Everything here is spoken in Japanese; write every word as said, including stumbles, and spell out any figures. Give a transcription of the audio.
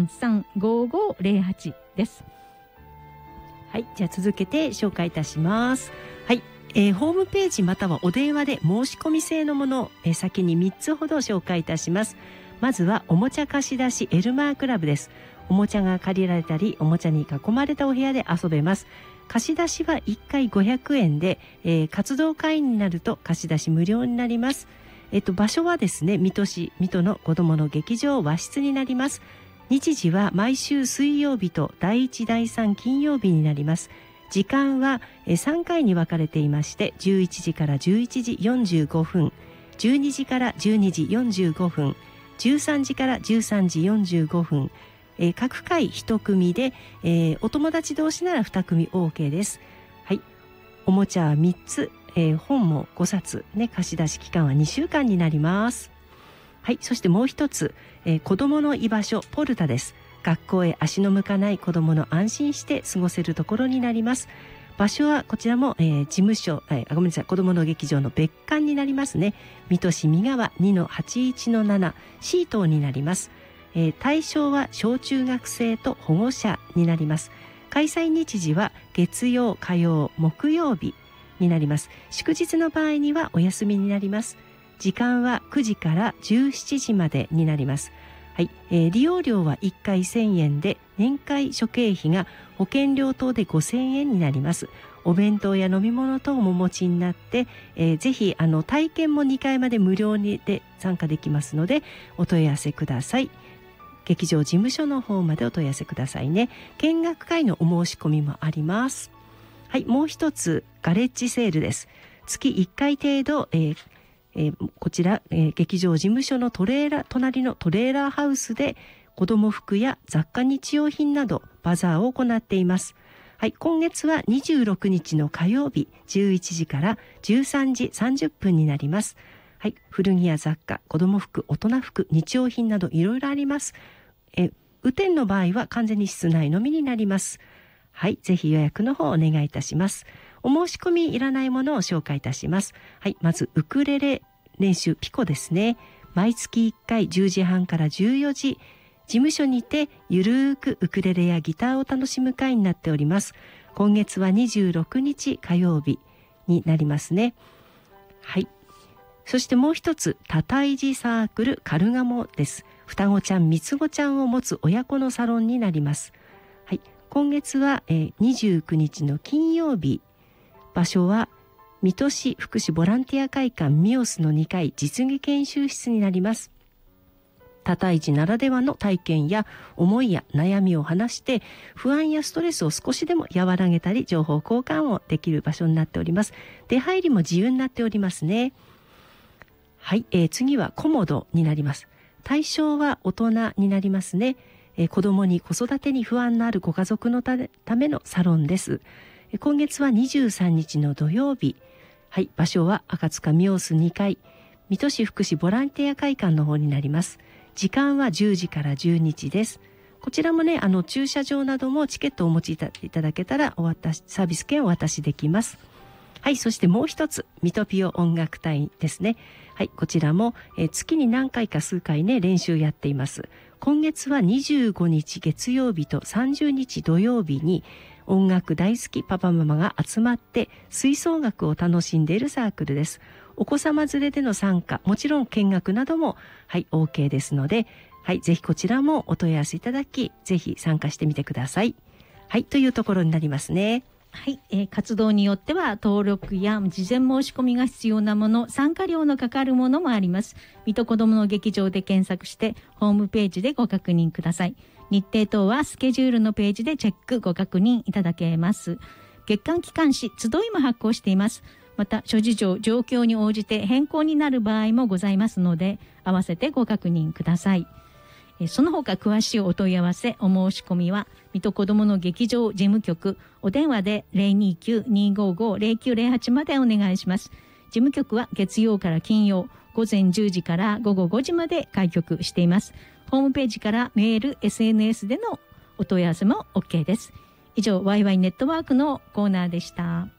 んさん ごごゼロはち です。 はい、じゃあ続けて紹介いたします。はい、えー、ホームページまたはお電話で申し込み制のものを、えー、先にみっつほど紹介いたします。まずはおもちゃ貸し出しエルマークラブです。おもちゃが借りられたり、おもちゃに囲まれたお部屋で遊べます。貸し出しはいっかいごひゃくえんで、えー、活動会員になると貸し出し無料になります。えっと、場所はですね、水戸市水戸の子どもの劇場和室になります。日時は毎週水曜日とだいいちだいさん金曜日になります。時間はさんかいに分かれていまして、じゅういちじからじゅういちじよんじゅうごふん、じゅうにじからじゅうにじよんじゅうごふん、じゅうさんじからじゅうさんじよんじゅうごふん、えー、各回いち組で、えー、お友達同士ならに組 OK です。はい、おもちゃはみっつ、えー、本もごさつ、ね、貸し出し期間はにしゅうかんになります。はい、そしてもう一つ、えー、子どもの居場所ポルタです。学校へ足の向かない子どもの安心して過ごせるところになります。場所はこちらも、えー、事務所、えー、ごめんなさい、子どもの劇場の別館になりますね。水戸市三川 にのはちいちのなな シー棟になります。えー、対象は小中学生と保護者になります。開催日時は月曜、火曜、木曜日になります。祝日の場合にはお休みになります。時間はくじからじゅうしちじまでになります。はい、えー、利用料はいっかいせんえんで、年会諸経費が保険料等でごせんえんになります。お弁当や飲み物等もお持ちになって、えー、ぜひあの体験もにかいまで無料にで参加できますのでお問い合わせください。劇場事務所の方までお問い合わせくださいね。見学会のお申し込みもあります。はい、もう一つガレッジセールです。月いっかい程度、えーえー、こちら、えー、劇場事務所のトレーラー隣のトレーラーハウスで子ども服や雑貨日用品などバザーを行っています。はい、今月はにじゅうろくにちの火曜日じゅういちじからじゅうさんじさんじゅっぷんになります。はい、古着や雑貨、子ども服、大人服、日用品などいろいろあります。え雨天の場合は完全に室内のみになります。はい、ぜひ予約の方をお願いいたします。お申し込みいらないものを紹介いたします。はい、まずウクレレ練習ピコですね。毎月いっかいじゅうじはんからじゅうよじ、事務所にてゆるーくウクレレやギターを楽しむ会になっております。今月はにじゅうろくにち火曜日になりますね。はい、そしてもう一つ、多胎児サークルカルガモです。双子ちゃん、三つ子ちゃんを持つ親子のサロンになります。はい、今月は、えー、にじゅうくにちの金曜日、場所は水戸市福祉ボランティア会館ミオスのにかい実技研修室になります。多胎児ならではの体験や思いや悩みを話して不安やストレスを少しでも和らげたり情報交換をできる場所になっております。出入りも自由になっておりますね。はい、えー、次はコモドになります。対象は大人になりますね。えー、子どもに子育てに不安のあるご家族のためのサロンです。えー、今月はにじゅうさんにちの土曜日。はい、場所は赤塚ミオスにかい水戸市福祉ボランティア会館の方になります。時間はじゅうじからじゅうにじです。こちらもね、あの駐車場などもチケットをお持ちいただけたらお渡しサービス券をお渡しできます。はい、そしてもう一つ、ミトピオ音楽隊ですね。はい、こちらも、えー、月に何回か数回ね練習やっています。今月はにじゅうごにち月曜日とさんじゅうにち土曜日に音楽大好きパパママが集まって吹奏楽を楽しんでいるサークルです。お子様連れでの参加、もちろん見学などもはい OK ですので、はい、ぜひこちらもお問い合わせいただき、ぜひ参加してみてください。はい、というところになりますね。 はい、えー、活動によっては登録や事前申し込みが必要なもの、参加料のかかるものもあります。水戸こどもの劇場で検索してホームページでご確認ください。日程等はスケジュールのページでチェックご確認いただけます。月間機関誌集いも発行しています。また諸事情状況に応じて変更になる場合もございますので、合わせてご確認ください。その他詳しいお問い合わせお申し込みは水戸こどもの劇場事務局お電話で ゼロにきゅう にーごーごー ゼロきゅうゼロはち までお願いします。事務局は月曜から金曜午前じゅうじから午後ごじまで開局しています。ホームページからメール エスエヌエス でのお問い合わせも OK です。以上ワイワイネットワークのコーナーでした。